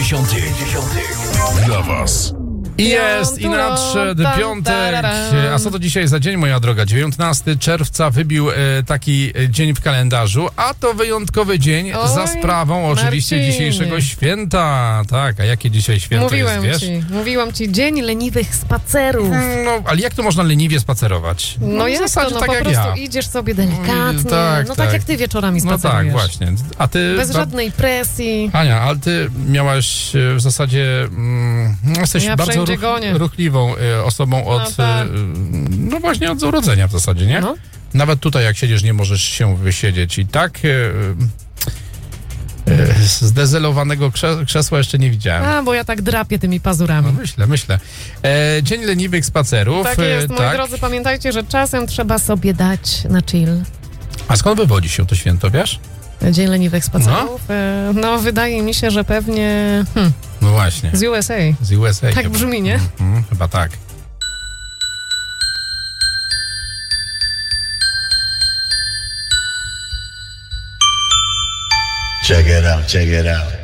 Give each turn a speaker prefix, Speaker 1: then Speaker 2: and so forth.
Speaker 1: 90. Dla was.
Speaker 2: Jest i nadszedł piątek. A co to dzisiaj za dzień, moja droga? 19 czerwca wybił taki dzień w kalendarzu, a to wyjątkowy dzień za sprawą oczywiście
Speaker 3: Marcinie.
Speaker 2: dzisiejszego święta. Tak, a jakie dzisiaj święto jest, wiesz?
Speaker 3: Mówiłam ci, dzień leniwych spacerów.
Speaker 2: No, ale jak to można leniwie spacerować?
Speaker 3: No
Speaker 2: w
Speaker 3: jak to,
Speaker 2: zasadzie
Speaker 3: no
Speaker 2: tak
Speaker 3: po
Speaker 2: jak
Speaker 3: prostu
Speaker 2: ja.
Speaker 3: idziesz sobie delikatnie,
Speaker 2: Tak,
Speaker 3: no tak jak ty wieczorami
Speaker 2: No
Speaker 3: spacerujesz.
Speaker 2: tak, właśnie. A ty...
Speaker 3: Bez żadnej presji.
Speaker 2: Ania, ale ty miałaś w zasadzie... jesteś
Speaker 3: Ja
Speaker 2: bardzo
Speaker 3: wszędzie gonię.
Speaker 2: ruchliwą osobą od...
Speaker 3: tak.
Speaker 2: no właśnie od urodzenia w zasadzie, nie?
Speaker 3: No.
Speaker 2: Nawet tutaj jak siedzisz, nie możesz się wysiedzieć. I tak... zdezelowanego krzesła jeszcze nie widziałem.
Speaker 3: A, bo ja tak drapię tymi pazurami.
Speaker 2: No myślę. Dzień leniwych spacerów.
Speaker 3: Tak jest, moi drodzy, pamiętajcie, że czasem trzeba sobie dać na chill.
Speaker 2: A skąd wywodzi się to święto, wiesz?
Speaker 3: Dzień leniwych spacerów? No, wydaje mi się, że pewnie
Speaker 2: No właśnie.
Speaker 3: z USA.
Speaker 2: Z USA.
Speaker 3: Tak
Speaker 2: chyba.
Speaker 3: brzmi, nie?
Speaker 2: Chyba tak.
Speaker 1: Check it out, check it out.